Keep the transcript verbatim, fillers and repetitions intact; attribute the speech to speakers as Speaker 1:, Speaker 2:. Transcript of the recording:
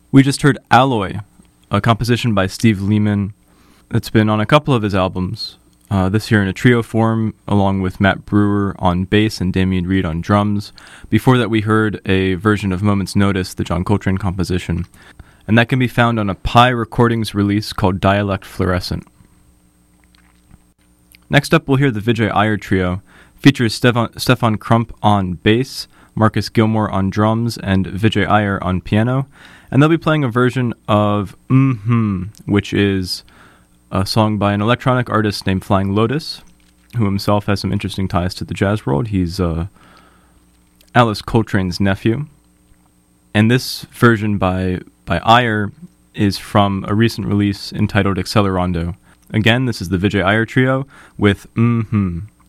Speaker 1: We just heard Alloy, a composition by Steve Lehman that's been on a couple of his albums. Uh, this year in a trio form, along with Matt Brewer on bass and Damian Reed on drums. Before that, we heard a version of Moment's Notice, the John Coltrane composition. And that can be found on a Pi Recordings release called Dialect Fluorescent. Next up, we'll hear the Vijay Iyer Trio. Features Stefan, Stefan Crump on bass, Marcus Gilmore on drums, and Vijay Iyer on piano. And they'll be playing a version of Mm-hmm, which is a song by an electronic artist named Flying Lotus, who himself has some interesting ties to the jazz world. He's uh, Alice Coltrane's nephew. And this version by, by Iyer is from a recent release entitled Accelerando. Again, this is the Vijay Iyer Trio with Mm-hmm.